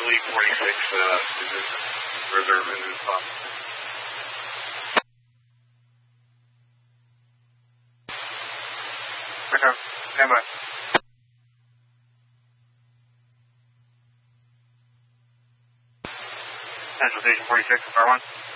Lee 46, is reserve as soon as possible. Okay, stand by. Central Station 46, R1.